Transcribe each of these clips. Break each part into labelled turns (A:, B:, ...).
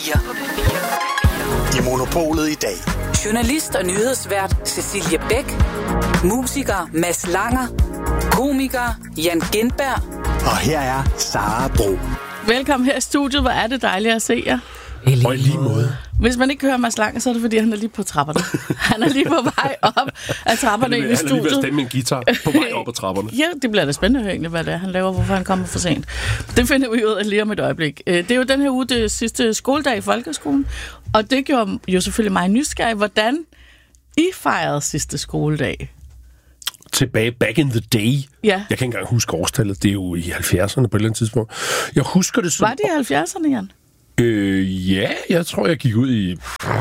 A: 4. I Monopolet i dag.
B: Journalist og nyhedsvært Cecilie Bæk. Musiker Mads Langer. Komiker Jan Gintberg.
A: Og her er Sara Bro.
C: Velkommen her i studiet. Hvor er det dejligt at se jer.
D: Og i lige måde.
C: Hvis man ikke hører Mads Langer, så er det fordi, han er lige på trapperne. Han er lige på vej op af trapperne i studiet.
D: Han er lige ved at stemme en guitar på vej op ad trapperne.
C: Ja, det bliver da spændende at høre egentlig, hvad det er, han laver, hvorfor han kommer for sent. Det finder vi ud af lige om et øjeblik. Det er jo den her uge, det sidste skoledag i folkeskolen, og det gjorde jo selvfølgelig mig nysgerrig, hvordan I fejrede sidste skoledag.
D: Tilbage back in the day.
C: Ja.
D: Jeg kan ikke engang huske årstallet. Det er jo i 70'erne på et eller andet tidspunkt. Jeg husker det som...
C: Var det i 70'erne, Jan?
D: Ja, jeg tror, jeg gik ud i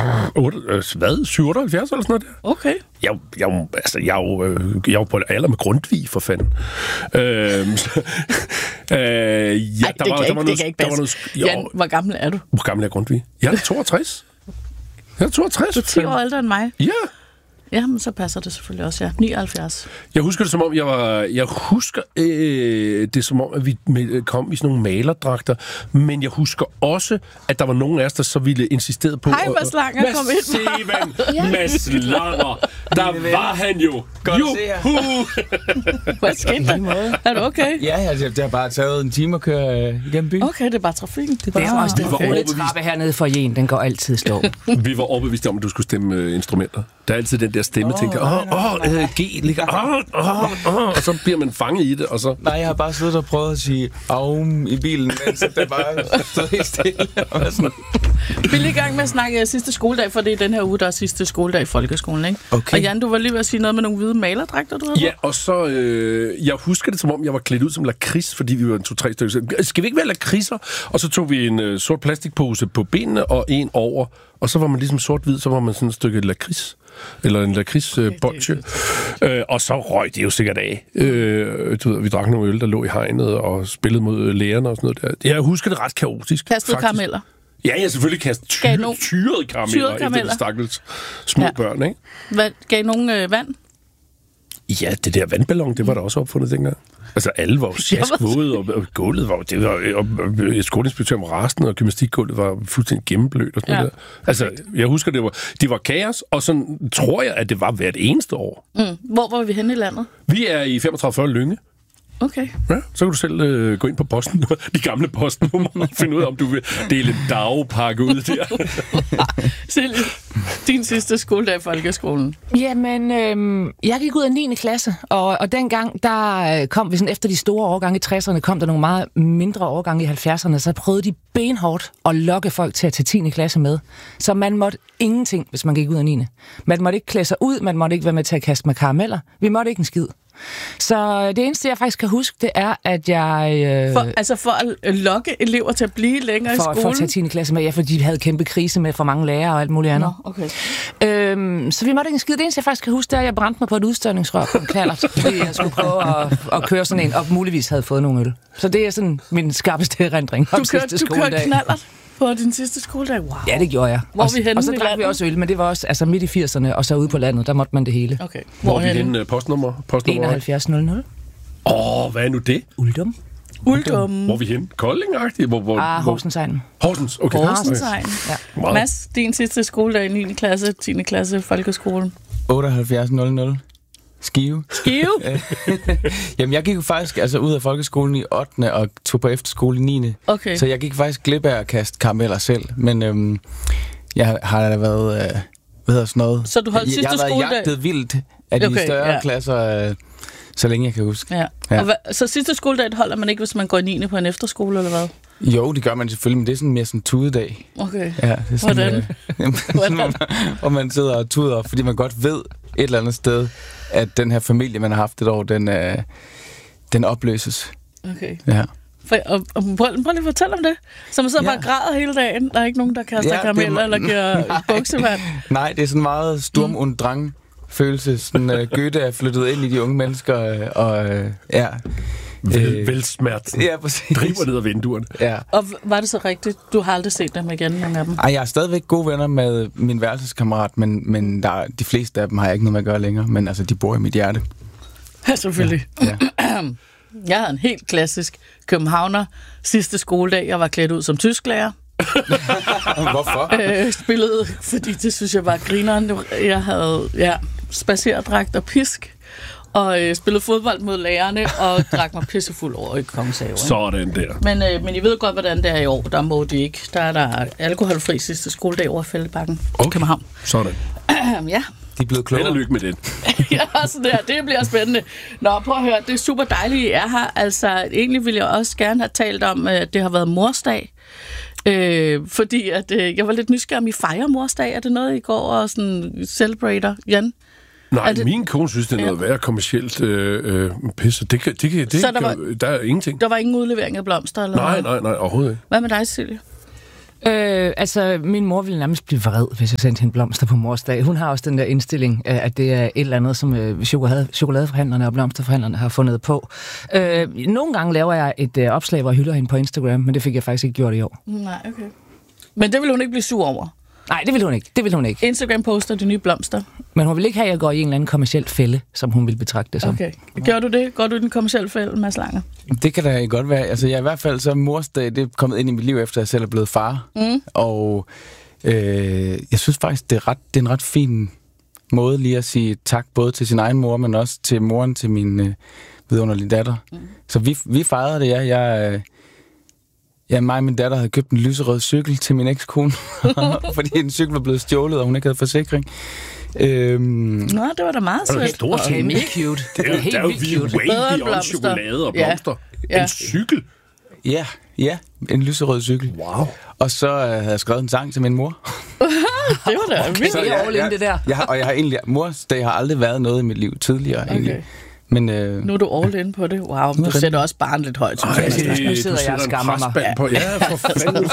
D: 78 eller sådan noget der.
C: Okay.
D: Jeg var på alder med Grundtvig, for fanden.
C: Det kan ikke passe. Jan, hvor gammel er du?
D: Hvor gammel er Grundtvig? Jeg er 62. Jeg er 62.
C: Du er 10 år ældre end mig.
D: Ja.
C: Ja, men så passer det selvfølgelig også, ja. 79.
D: Jeg husker det som om, det som om, at vi kom i sådan nogle malerdragter, men jeg husker også, at der var nogen af os, der så ville insistere på...
C: Hej, Mads Langer, kom ind.
D: Mads Langer, der var han jo. Juhu!
C: Hvad skete der? Er du okay?
E: Ja, det har bare taget en time at køre igennem byen.
C: Okay, det er bare trafikken.
F: Det er også den gode trappe hernede for en, den går altid stå.
D: Vi var overbeviste om, at du skulle stemme instrumenter. Der er altid den der stemme, tænkte G ligger, og så bliver man fanget i det, og så...
E: Nej, jeg har bare siddet og prøvet at sige aum i bilen, mens det bare stod helt stille.
C: Vi er lige i gang med at snakke sidste skoledag, for det er den her uge, der er sidste skoledag i folkeskolen, ikke?
E: Okay.
C: Og Jan, du var lige ved at sige noget med nogle hvide malerdragter, du havde på?
D: Ja, og så... jeg husker det, som om jeg var klædt ud som lakrids, fordi vi var 2-3 stykker. Skal vi ikke være lakridser? Og så tog vi en sort plastikpose på benene og en over, og så var man ligesom sort-hvid, så var man sådan et stykke lakrids. Eller en lakridsbolsje. Og så røg det jo sikkert af. Vi drak nogle øl, der lå i hegnet, og spillede mod lærerne og sådan noget der. Jeg husker det ret kaotisk.
C: Kastede karameller?
D: Ja, jeg selvfølgelig kastede tyrede karameller efter de stakkels små børn, ikke?
C: Gav nogen vand?
D: Ja, det der vandballon, det var der også opfundet dengang. Altså, alle var jo sjaskvåde, og gulvet var... Og skoleinspektøren var rasende, og gymnastikgulvet var fuldstændig gennemblødt og sådan noget der. Altså, jeg husker, det var kaos, og sådan tror jeg, at det var hvert eneste år.
C: Hvor var vi henne i landet?
D: Vi er i 35-40 Lynge.
C: Okay.
D: Ja, så kan du selv gå ind på posten, de gamle postnummer, og finde ud af, om du vil dele en dagpakke ud der.
C: Silje, din sidste skoledag i folkeskolen.
F: Jamen, jeg gik ud af 9. klasse, og dengang, der kom vi sådan efter de store årgange i 60'erne, kom der nogle meget mindre årgange i 70'erne, så prøvede de benhårdt at lokke folk til at tage 10. klasse med. Så man måtte ingenting, hvis man gik ud af 9. Man måtte ikke klæde sig ud, man måtte ikke være med til at kaste med karameller. Vi måtte ikke en skid. Så det eneste, jeg faktisk kan huske, det er, at jeg...
C: For at lokke elever til at blive længere i skolen?
F: For at tage 10. klasse med, ja, fordi de havde kæmpe krise med for mange lærere og alt muligt andet.
C: Okay.
F: Så vi måtte ikke en skid. Det eneste, jeg faktisk kan huske, det er, at jeg brændte mig på et udstørningsrør på en knallert, fordi jeg skulle prøve at køre sådan en, og muligvis havde fået nogle øl. Så det er sådan min skarpeste erindring om sidste skoledag.
C: Du kørte knallert på din sidste skoledag? Wow.
F: Ja, det gjorde jeg.
C: Hvor vi henne?
F: Og så drak vi også øl, men det var også midt i 80'erne, og så ude på landet, der måtte man det hele.
C: Okay.
D: Hvor er vi henne? Postnummer?
F: 7100.
D: Hvad er nu det?
F: Uldum.
D: Hvor er vi henne? Kolding-agtigt?
F: Horsensegnen.
D: Horsens, okay.
C: Horsensegnen. Ja. Mads, din sidste skoledag i 9. klasse, 10. klasse, folkeskolen.
E: 7800. Skive. Jamen, jeg gik jo faktisk ud af folkeskolen i 8. og tog på efterskole i 9.
C: Okay.
E: Så jeg gik faktisk glip af at kaste karameller selv. Men jeg har da været... sådan noget?
C: Så du holdt sidste skoledag?
E: Jeg har været jagtet vildt af de større klasser, så længe jeg kan huske.
C: Ja. Og så sidste skoledag holder man ikke, hvis man går i 9. på en efterskole, eller hvad?
E: Jo, det gør man selvfølgelig, men det er sådan mere sådan en tudedag.
C: Okay.
E: Ja, det er sådan,
C: Hvordan?
E: Hvor man sidder og tuder, fordi man godt ved et eller andet sted, at den her familie, man har haft et år, den opløses.
C: Okay.
E: Ja.
C: Prøv lige at fortælle om det. Så man sidder bare og græder hele dagen. Der er ikke nogen, der kaster karameller eller giver buksevand.
E: Nej, det er sådan meget Sturm und Drang følelse. Sådan, Goethe er flyttet ind i de unge mennesker, og
D: velsmert.
E: Ja, præcis.
D: Driver ned ad vinduerne.
C: Ja. Og var det så rigtigt? Du har aldrig set dem igen, nogle af dem?
E: Ej, jeg er stadigvæk gode venner med min værelseskammerat, men de fleste af dem har jeg ikke noget med at gøre længere. Men altså, de bor i mit hjerte.
C: Ja, selvfølgelig. Ja. Jeg havde en helt klassisk københavner sidste skoledag. Jeg var klædt ud som tysklærer.
E: Hvorfor?
C: Spillede, fordi det synes jeg var grineren. Jeg havde spacerdragt og pisk, og spillede fodbold mod lærerne, og drak mig pissefuld over i Kongens Have.
D: Sådan der.
C: Men I ved godt, hvordan det er i år. Der må de ikke. Der er der alkoholfri sidste skoledag over Fældebakken.
D: Okay.
C: København.
D: Sådan.
C: Ja.
E: De er blevet klogere.
D: Held og lykke med det.
C: Ja, så det bliver spændende. Nå, prøv at høre, det er super dejligt, I er her. Altså, egentlig ville jeg også gerne have talt om, at det har været morsdag. Fordi at, jeg var lidt nysgerrig, om I fejrer morsdag. Er det noget, I går og sådan celebrater, Jan?
D: Nej, min kone synes, det er noget værre kommercielt pisse. Der er ingenting.
C: Der var ingen udlevering af blomster? Eller
D: Nej, overhovedet ikke.
C: Hvad med dig, Silje?
F: Altså, min mor ville nærmest blive vred, hvis jeg sendte hende blomster på morsdag. Hun har også den der indstilling, at det er et eller andet, som chokoladeforhandlerne og blomsterforhandlerne har fundet på. Nogle gange laver jeg et opslag, hvor jeg hylder hende på Instagram, men det fik jeg faktisk ikke gjort i år.
C: Nej, okay. Men det vil hun ikke blive sur over?
F: Nej, det vil hun ikke.
C: Instagram poster de nye blomster.
F: Men hun vil ikke have, at jeg går i en eller anden kommerciel fælde, som hun vil betragte det som.
C: Okay. Gør du det? Går du i den kommercielle fælde, Mads Langer?
E: Det kan da godt være. Altså, jeg i hvert fald så morsdag, det er kommet ind i mit liv, efter jeg selv er blevet far. Og jeg synes faktisk, det er en ret fin måde lige at sige tak, både til sin egen mor, men også til moren til min vidunderlige datter. Så vi fejrede det, mig og min datter havde købt en lyserød cykel til min ekskone, fordi en cykel var blevet stjålet, og hun ikke havde forsikring.
C: Nå, det var da meget sødt.
D: Det er
F: Okay, mega cute. Det er helt vildt cute.
D: Way beyond chokolade og blomster.
C: Ja.
D: En cykel?
E: Ja, en lyserød cykel.
D: Wow.
E: Og så havde jeg skrevet en sang til min mor.
C: Det var da vildt.
F: Det er all in, det der.
E: Jeg har egentlig, morsdag har aldrig været noget i mit liv tidligere, egentlig. Men,
C: nu er du all in på det. Wow, du sætter også barn lidt højt.
F: Nu sidder jeg og skammer mig.
D: På. Ja, for fanden.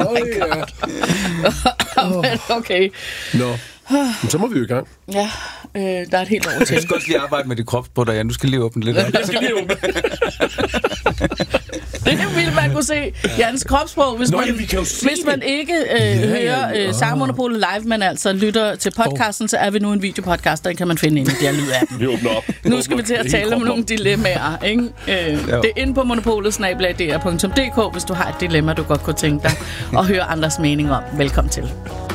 C: Okay.
D: Nå, men så må vi jo i gang.
C: Ja, der er et helt år til.
E: jeg skal også lige arbejde med dit kropsbrud, Jan. Du skal lige åbne lidt op.
D: Jeg skal lige åbne.
C: Det ville man kunne se Jans kropsprog, hvis man ikke hører Sagermonopolet live, men altså lytter til podcasten, så er vi nu en videopodcast, den kan man finde inde i der lydappen.
D: Vi åbner op.
C: Nu skal vi til at tale om nogle dilemmaer, ikke? Det er inde på monopolet@dr.dk, hvis du har et dilemma, du godt kunne tænke dig at høre andres mening om. Velkommen til.